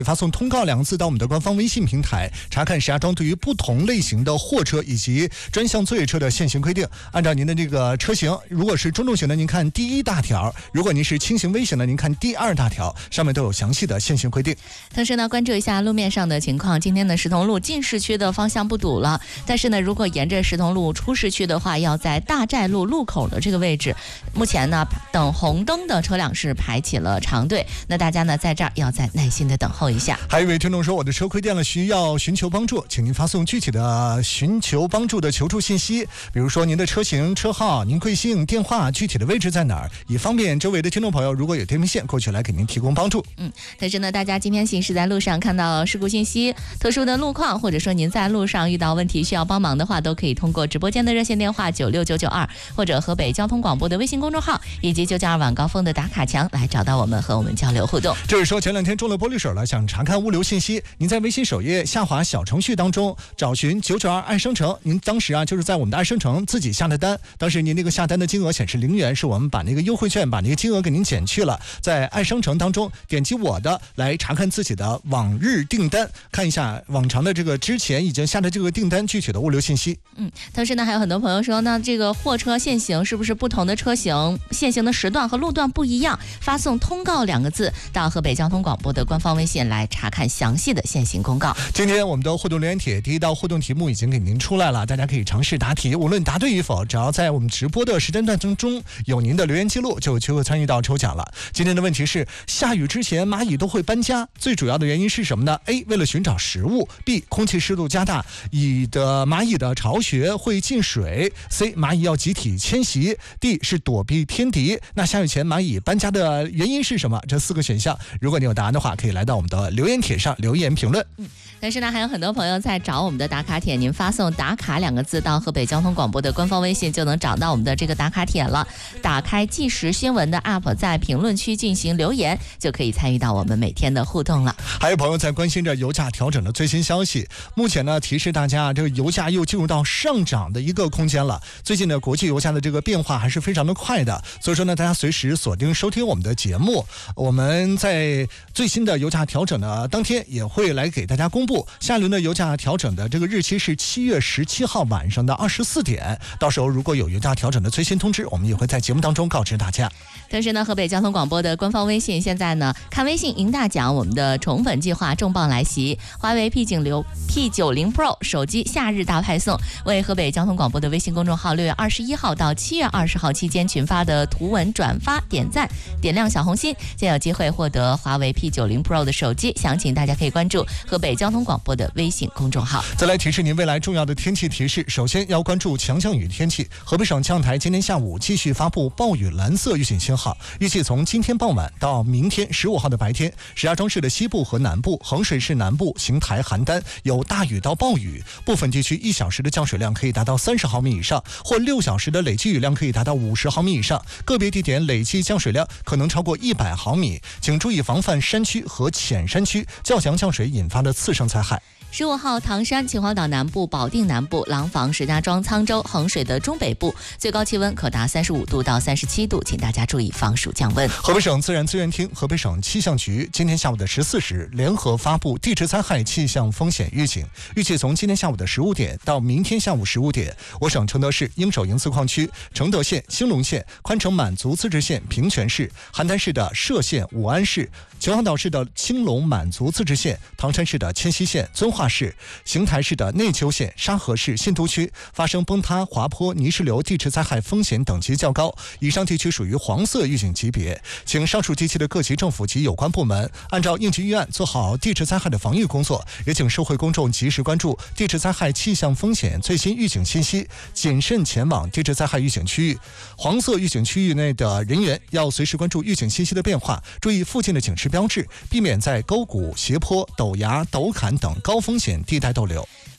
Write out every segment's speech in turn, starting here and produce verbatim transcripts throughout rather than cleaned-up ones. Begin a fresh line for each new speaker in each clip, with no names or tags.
发送通告两个字到我们的官方微信平台，查看石家庄对于不同类型的货车以及专项作业车的现行规定。按照您的这个车型，如果是中重型的，您看第一大条；如果您是轻型微型的，您看第二大条，上面都有详细的现行规定。
同时呢，关注一下路面上的情况。今天的石桐路进市区的方向不堵了，但是呢，如果沿着石桐路出市区的话，要在大寨路路口的这个位置，目前呢等红灯的车辆是排起了长队，那大家呢在这儿要再耐心的等候一下。
还有一位听众说，我的车亏电了，需要寻求帮助，请您发送具体的寻求帮助的求助信息，比如说您的车型、车号、您贵姓、电话、具体的位置在哪儿，以方便周围的听众朋友如果有电瓶线过去来给您提供帮助。
嗯，但是呢，大家今天行驶在路上看到事故信息、特殊的路况，或者说您在路上遇到问题需要帮忙的话，都可以通过直播间的热线电话九六九九二，或者河北交通广播的微信公众号，以及九九二晚高峰的打卡墙来找到我们，和我们交流互动。
这是说前两天中了玻璃水了，想查看物流信息，您在微信首页下滑小程序当中找寻九九二爱商城，您当时啊就是在我们的爱商城自己下的单，当时您那个下单的金额显示零元，是我们把那个优惠券把那个金额给您减去了，在爱商城当中点击我的来查看自己的往日订单，看一下往常的这个之前已经下的这个订单具体的物流信息。
嗯，同时呢，还有很多朋友说，那这个货车限行是不是不同的车型限行的时段和路段不一样？发送通告两个字到河北交通广播的官方微信来查看详细的限行公告。
今天我们的互动留言帖第一道互动题目已经给您出来了，大家可以尝试答题，无论答对与否，只要在我们直播的时间段当中有您的留言记录，就有机会参与到抽奖了。今天的问题是，下雨之前蚂蚁都会搬家，最主要的原因是什么呢？ A. 为了寻找食物， B. 空气湿度加大，蚁的蚂蚁的巢穴会进水， C. 蚂蚁要集体迁徙， D. 是躲避天敌。那下雨前蚂蚁搬家的原因是什么？这四个选项，如果你有答案的话，可以来到我们的留言帖上留言评论。
嗯，但是呢，还有很多朋友在找我们的打卡帖，您发送打卡两个字到河北交通广播的官方微信，就能找到我们的这个打卡帖了。打开即时新闻的 app， 在评论区进行留言，就可以参与到我们每天的互动了。
还有朋友在关心着油价调整的最新消息，目前呢提示大家，这个油价又进入到上涨的一个空间了。最近呢，国际油价的这个变化还是非常的快的，所以说呢，大家随时锁定收听我们的节目。我们在最新的油价调整的当天，也会来给大家公布下一轮的油价调整的这个日期是七月十七号晚上的二十四点。到时候如果有油价调整的最新通知，我们也会在节目当中告知大家。
同时呢，河北交通广播的官方微信现在呢，看微信赢大奖，我们的宠粉计划重磅来袭，华为 P 九零 P 九零 Pro 手机夏日大派送，为河北交通广播的微信公众号六月二十一号到七月二十号期间群发的图文转发点赞点亮小红心，将有机会获得华为 P 九零 Pro 的手机。详情大家可以关注河北交通广播的微信公众号。
再来提示您未来重要的天气提示，首先要关注强降雨天气。河北省气象台今天下午继续发布暴雨蓝色预警信号，预计从今天傍晚到明天十五号的白天，石家庄市的西部和南部、衡水市南部、邢台、邯郸有大雨到暴雨，部分地区一小时的降水量可以达到三十毫米以上，或六小时的累计雨量可以达到五十毫米以上，个别地点累计降水量可能超过一百毫米，请注意防范山区和浅山区较强降水引发的次生灾害。
十五号，唐山、秦皇岛南部、保定南部、廊坊、石家庄、沧州、衡水的中北部最高气温可达三十五度到三十七度，请大家注意防暑降温。
河北省自然资源厅、河北省气象局今天下午的十四时联合发布地质灾害气象风险预警，预计从今天下午的十五点到明天下午十五点，我省承德市应首营自矿区、承德县、兴隆县、宽城满族自治县平泉市、邯郸市的歙县、武安市、秦皇岛市的青龙满族自治县、唐山市的迁西县、遵化市、邢台市的内丘县、沙河市、信都区发生崩塌、滑坡、泥石流地质灾害风险等级较高，以上地区属于黄色预警级别，请上述地区的各级政府及有关部门按照应急预案做好地质灾害的防御工作，也请社会公众及时关注地质灾害气象风险最新预警信息，谨慎前往地质灾害预警区域。黄色预警区域内的人员要随时关注预警信息的变化，注意附近的警示标志，避免在沟谷、斜坡、陡崖、陡坎等高风险地带逗留。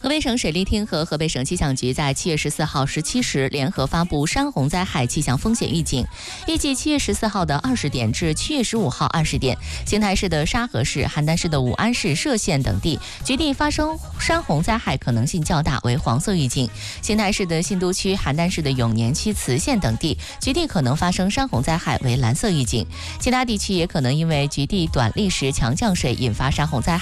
河北省水利厅和河北省气象局在七月十四号十七时联合发布山洪灾害气象风险预警。预计七月十四号的二十点至七月十五号二十点，邢台市的沙河市、邯郸市的武安市、歙县等地局地发生山洪灾害可能性较大，为黄色预警。邢台市的信都区、邯郸市的永年区、磁县等地局地可能发生山洪灾害，为蓝色预警。其他地区也可能因为局地短历时强降水引发山洪灾害。